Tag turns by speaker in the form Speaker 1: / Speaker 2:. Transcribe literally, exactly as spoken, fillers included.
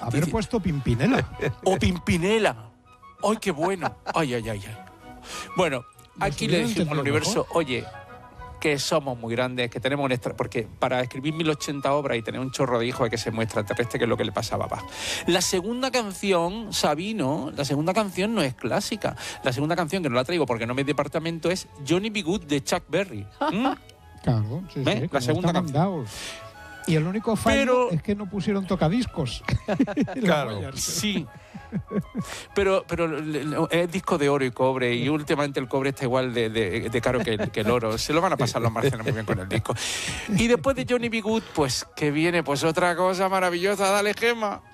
Speaker 1: Haber
Speaker 2: Dice,
Speaker 1: puesto Pimpinela.
Speaker 2: o Pimpinela. ¡Ay, qué bueno! ¡Ay, ay, ay, ay! Bueno,
Speaker 1: Nos
Speaker 2: aquí le
Speaker 1: hubiera
Speaker 2: dijimos al
Speaker 1: entendido
Speaker 2: universo,
Speaker 1: mejor.
Speaker 2: oye, que somos muy grandes, que tenemos un extra... Porque para escribir mil ochenta obras y tener un chorro de hijos hay que ser muy extraterrestre, que es lo que le pasa a papá. La segunda canción, Sabino, la segunda canción no es clásica. La segunda canción, que no la traigo porque no me departamento, es Johnny B. Good de Chuck Berry. ¿Mm?
Speaker 1: Claro, sí,
Speaker 2: ¿Ves?
Speaker 1: sí,
Speaker 2: La
Speaker 1: como
Speaker 2: segunda
Speaker 1: están
Speaker 2: canción.
Speaker 1: mandados. Y el único fallo
Speaker 2: Pero-
Speaker 1: es que no pusieron tocadiscos.
Speaker 2: Claro,
Speaker 1: Las huellas.
Speaker 2: sí. Pero, pero es disco de oro y cobre, y últimamente el cobre está igual de, de, de caro que el, que el oro. Se lo van a pasar los marcianos muy bien con el disco. Y después de Johnny B. Good, pues que viene pues otra cosa maravillosa. Dale, Gemma.